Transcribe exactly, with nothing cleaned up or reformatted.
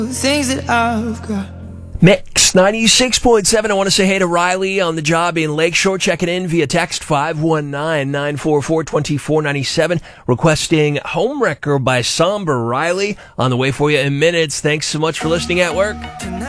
things that I've got. Mix ninety-six point seven. I want to say hey to Riley on the job in Lakeshore. Check it in via text five one nine, nine four four, two four nine seven. Requesting Homewrecker by Somber. Riley on the way for you in minutes. Thanks so much for listening at work. Tonight.